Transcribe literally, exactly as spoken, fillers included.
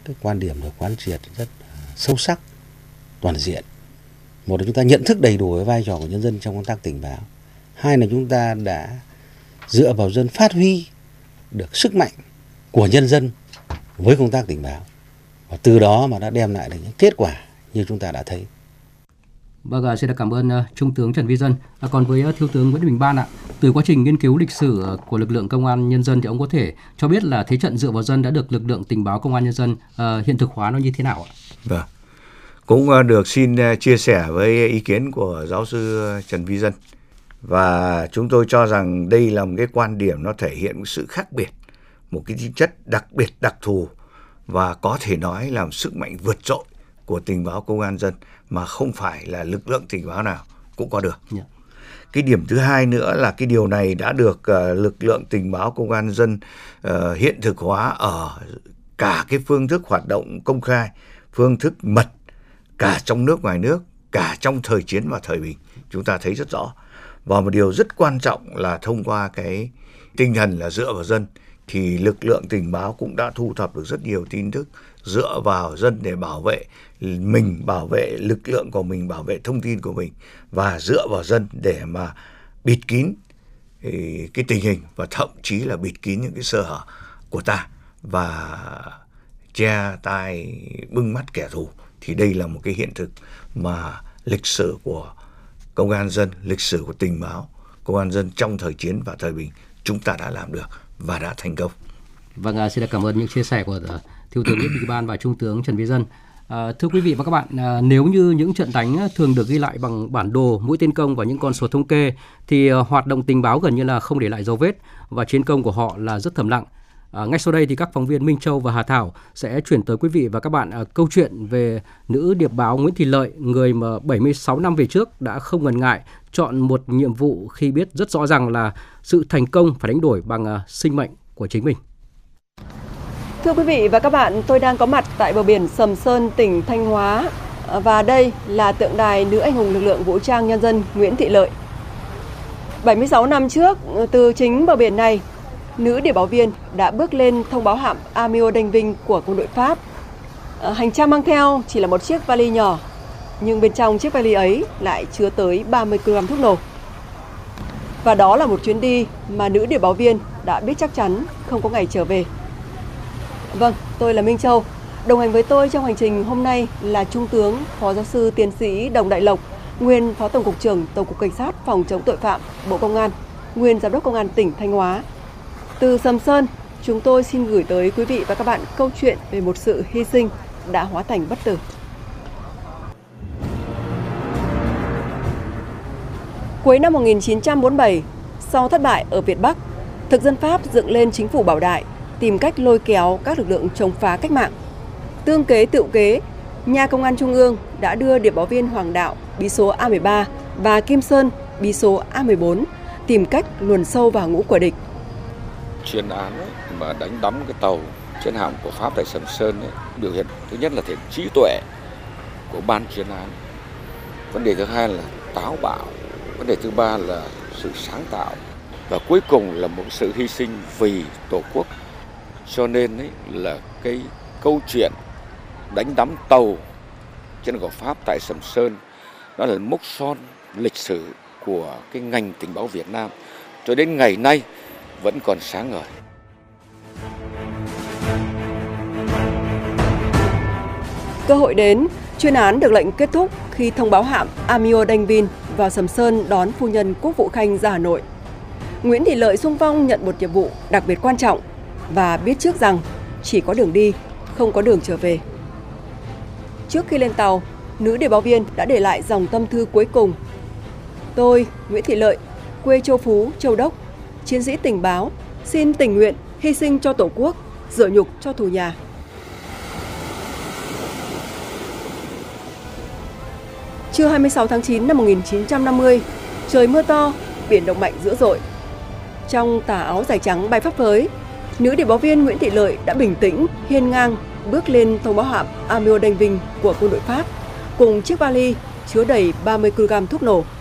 cái quan điểm được quán triệt rất sâu sắc, toàn diện. Một là chúng ta nhận thức đầy đủ cái vai trò của nhân dân trong công tác tình báo. Hai là chúng ta đã dựa vào dân phát huy được sức mạnh của nhân dân với công tác tình báo. Và từ đó mà đã đem lại được những kết quả như chúng ta đã thấy. Vâng, xin được cảm ơn uh, Trung tướng Trần Vi Dân. À, còn với uh, Thiếu tướng Nguyễn Bình Ban ạ, từ quá trình nghiên cứu lịch sử uh, của lực lượng công an nhân dân thì ông có thể cho biết là thế trận dựa vào dân đã được lực lượng tình báo công an nhân dân uh, hiện thực hóa nó như thế nào ạ? Vâng, cũng uh, được xin uh, chia sẻ với ý kiến của giáo sư Trần Vi Dân. Và chúng tôi cho rằng đây là một cái quan điểm nó thể hiện một sự khác biệt, một cái tính chất đặc biệt, đặc thù và có thể nói là một sức mạnh vượt trội của tình báo công an dân mà không phải là lực lượng tình báo nào cũng có được. Yeah. Cái điểm thứ hai nữa là cái điều này đã được uh, lực lượng tình báo công an dân uh, hiện thực hóa ở cả cái phương thức hoạt động công khai, phương thức mật, cả trong nước ngoài nước, cả trong thời chiến và thời bình. Chúng ta thấy rất rõ. Và một điều rất quan trọng là thông qua cái tinh thần là dựa vào dân thì lực lượng tình báo cũng đã thu thập được rất nhiều tin tức dựa vào dân để bảo vệ mình, bảo vệ lực lượng của mình, bảo vệ thông tin của mình và dựa vào dân để mà bịt kín cái tình hình và thậm chí là bịt kín những cái sơ hở của ta và che tai bưng mắt kẻ thù. Thì đây là một cái hiện thực mà lịch sử của công an dân, lịch sử của tình báo công an dân trong thời chiến và thời bình chúng ta đã làm được và đã thành công. Vâng, xin cảm ơn những chia sẻ của Thiếu tướng Nguyễn Bình Ban và Trung tướng Trần Vi Dân. À, thưa quý vị và các bạn, à, nếu như những trận đánh thường được ghi lại bằng bản đồ, mũi tên công và những con số thống kê, thì à, hoạt động tình báo gần như là không để lại dấu vết và chiến công của họ là rất thầm lặng. À, ngay sau đây thì các phóng viên Minh Châu và Hà Thảo sẽ chuyển tới quý vị và các bạn à, câu chuyện về nữ điệp báo Nguyễn Thị Lợi, người mà bảy mươi sáu năm về trước đã không ngần ngại chọn một nhiệm vụ khi biết rất rõ ràng là sự thành công phải đánh đổi bằng à, sinh mệnh của chính mình. Thưa quý vị và các bạn, tôi đang có mặt tại bờ biển Sầm Sơn, tỉnh Thanh Hóa và đây là tượng đài nữ anh hùng lực lượng vũ trang nhân dân Nguyễn Thị Lợi. bảy mươi sáu năm trước, từ chính bờ biển này, nữ điệp báo viên đã bước lên thông báo hạm Amiot Đanh Vinh của quân đội Pháp. Hành trang mang theo chỉ là một chiếc vali nhỏ, nhưng bên trong chiếc vali ấy lại chứa tới ba mươi ki lô gam thuốc nổ. Và đó là một chuyến đi mà nữ điệp báo viên đã biết chắc chắn không có ngày trở về. Vâng, tôi là Minh Châu. Đồng hành với tôi trong hành trình hôm nay là Trung tướng Phó Giáo sư Tiến sĩ Đồng Đại Lộc, nguyên Phó Tổng cục trưởng Tổng cục Cảnh sát Phòng chống tội phạm Bộ Công an, nguyên Giám đốc Công an tỉnh Thanh Hóa. Từ Sầm Sơn, chúng tôi xin gửi tới quý vị và các bạn câu chuyện về một sự hy sinh đã hóa thành bất tử. Cuối năm một nghìn chín trăm bốn mươi bảy, sau thất bại ở Việt Bắc, thực dân Pháp dựng lên chính phủ Bảo Đại, tìm cách lôi kéo các lực lượng chống phá cách mạng. Tương kế tựu kế, nhà công an trung ương đã đưa điệp báo viên Hoàng Đạo, bí số A mười ba và Kim Sơn, bí số A mười bốn, tìm cách luồn sâu vào ngũ của địch. Chuyên án ấy, mà đánh đắm cái tàu chiến hạm của Pháp tại Sầm Sơn ấy, biểu hiện thứ nhất là thể trí tuệ của ban chuyên án. Vấn đề thứ hai là táo bạo. Vấn đề thứ ba là sự sáng tạo. Và cuối cùng là một sự hy sinh vì Tổ quốc. Cho nên ấy, là cái câu chuyện đánh đắm tàu trên của Pháp tại Sầm Sơn đó là mốc son lịch sử của cái ngành tình báo Việt Nam cho đến ngày nay vẫn còn sáng ngời. Cơ hội đến, chuyên án được lệnh kết thúc khi thông báo hạm Amiot Đanh Vinh vào Sầm Sơn đón phu nhân Quốc vụ Khanh ra Hà Nội. Nguyễn Thị Lợi xung phong nhận một nhiệm vụ đặc biệt quan trọng và biết trước rằng chỉ có đường đi, không có đường trở về. Trước khi lên tàu, nữ điệp báo viên đã để lại dòng tâm thư cuối cùng. Tôi, Nguyễn Thị Lợi, quê Châu Phú, Châu Đốc, chiến sĩ tình báo, xin tình nguyện hy sinh cho Tổ quốc, dựa nhục cho thù nhà. Trưa hai mươi sáu tháng chín năm một nghìn chín trăm năm mươi, trời mưa to, biển động mạnh dữ dội. Trong tà áo dài trắng bay phấp phới, nữ điệp báo viên Nguyễn Thị Lợi đã bình tĩnh, hiên ngang bước lên thông báo hạm Amiot Đanh Vinh của quân đội Pháp cùng chiếc vali chứa đầy ba mươi ki lô gam thuốc nổ